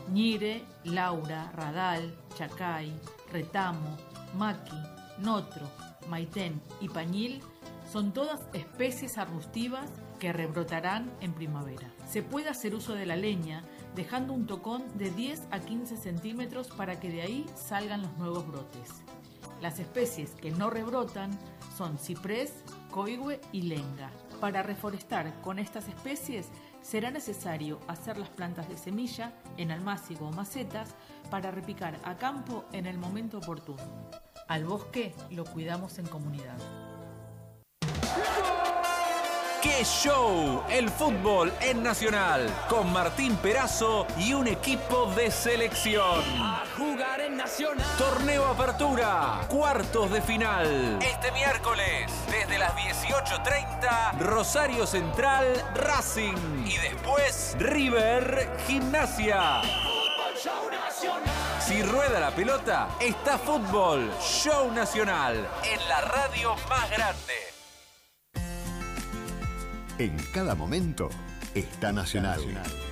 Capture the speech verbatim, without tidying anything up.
Ñire, Laura, Radal, Chacay, Retamo, Maqui, Notro, Maitén y Pañil son todas especies arbustivas que rebrotarán en primavera. Se puede hacer uso de la leña dejando un tocón de diez a quince centímetros para que de ahí salgan los nuevos brotes. Las especies que no rebrotan son ciprés, coigüe y lenga. Para reforestar con estas especies será necesario hacer las plantas de semilla en almácigo o macetas para repicar a campo en el momento oportuno. Al bosque lo cuidamos en comunidad. ¡Qué show! El fútbol en Nacional, con Martín Perazo y un equipo de selección. A jugar en Nacional. Torneo Apertura, cuartos de final. Este miércoles, desde las dieciocho treinta, Rosario Central, Racing. Y después, River, Gimnasia. Fútbol Show Nacional. Si rueda la pelota, está Fútbol Show Nacional, en la radio más grande. En cada momento está Nacional. Nacional.